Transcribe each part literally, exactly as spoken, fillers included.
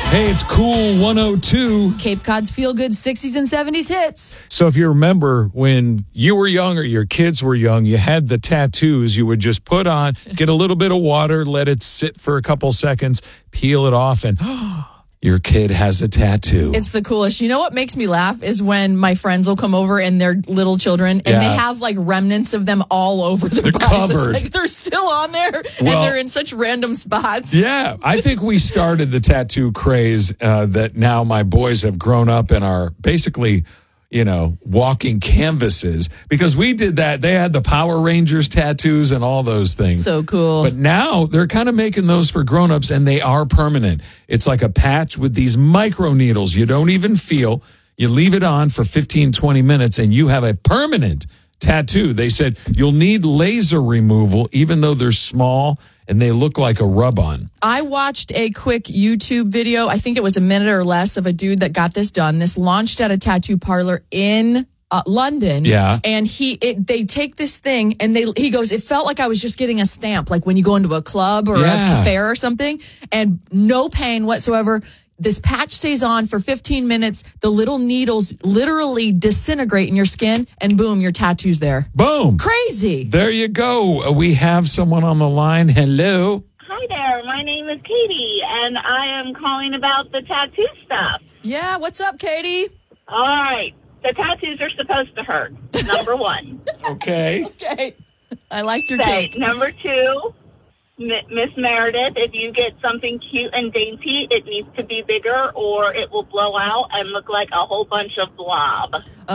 Hey, it's Cool one oh two. Cape Cod's feel-good sixties and seventies hits. So if you remember when you were young or your kids were young, you had the tattoos you would just put on, get a little bit of water, let it sit for a couple seconds, peel it off, and your kid has a tattoo. It's the coolest. You know what makes me laugh is when my friends will come over and they're little children and Yeah. they have like remnants of them all over their They're bodies. covered. Like they're still on there Well, and they're in such random spots. Yeah, I think we started the tattoo craze uh, that now my boys have grown up and are basically, you know, walking canvases because we did that. They had the Power Rangers tattoos and all those things. So cool. But now they're kind of making those for grown-ups and they are permanent. It's like a patch with these micro needles you don't even feel. You leave it on for fifteen, twenty minutes and you have a permanent tattoo. They said you'll need laser removal even though they're small and they look like a rub-on. I watched a quick YouTube video. I think it was a minute or less of a dude that got this done. This launched at a tattoo parlor in uh, London. Yeah. And he, it, they take this thing and they, he goes, it felt like I was just getting a stamp, like when you go into a club or Yeah. a cafe or something, and no pain whatsoever. This patch stays on for fifteen minutes. The little needles literally disintegrate in your skin and boom, your tattoo's there. Boom. Crazy. There you go. We have someone on the line. Hello. Hi there, my name is Katie, and I am calling about the tattoo stuff. Yeah. What's up, Katie? All right, the tattoos are supposed to hurt, number one. Okay. Okay. I like your Say, take. number two, M- Miss Meredith, if you get something cute and dainty, it needs to be bigger or it will blow out and look like a whole bunch of blob.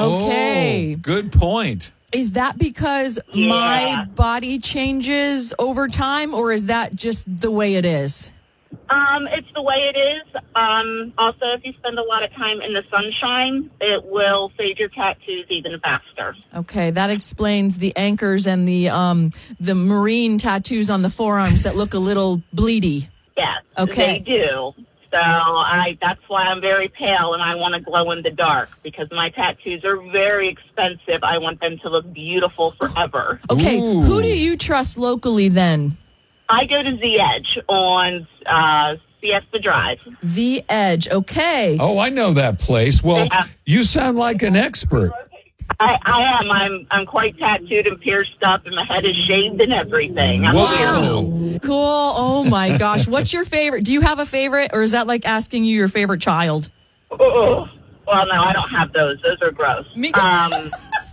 Okay. Oh, good point. Is that because Yeah. my body changes over time, or is that just the way it is? Um, it's the way it is. Um, also, if you spend a lot of time in the sunshine, it will fade your tattoos even faster. Okay, that explains the anchors and the um the marine tattoos on the forearms that look a little bleedy. Yes, Okay. they do. So I that's why I'm very pale and I want to glow in the dark because my tattoos are very expensive. I want them to look beautiful forever. Okay, Ooh. who do you trust locally then? I go to Z Edge on uh, Siesta Drive. The Edge. Okay. Oh, I know that place. Well, Yeah. you sound like an expert. I, I am. I'm I'm quite tattooed and pierced up, and my head is shaved and everything. I'm a weirdo. Wow. Cool. Oh my gosh. What's your favorite? Do you have a favorite, or is that like asking you your favorite child? Oh, well, no, I don't have those. Those are gross. Me- Um,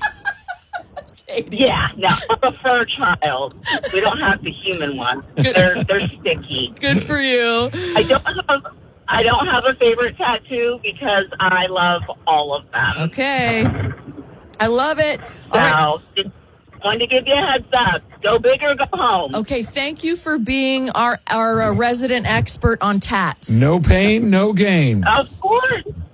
yeah, no, I prefer child. We don't have the human one. They're they're sticky. Good for you. I don't have I don't have a favorite tattoo because I love all of them. Okay. I love it. All right. So just wanted to give you a heads up. Go big or go home. Okay, thank you for being our our uh, resident expert on tats. No pain, no gain. Of course.